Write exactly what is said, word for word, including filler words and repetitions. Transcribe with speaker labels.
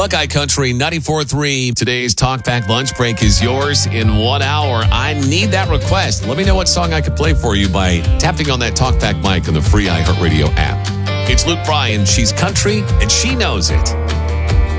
Speaker 1: Buckeye Country ninety-four point three. Today's Talkback Lunch Break is yours in one hour. I need that request. Let me know what song I could play for you by tapping on that Talkback mic on the free iHeartRadio app. It's Luke Bryan. She's country, and she knows it.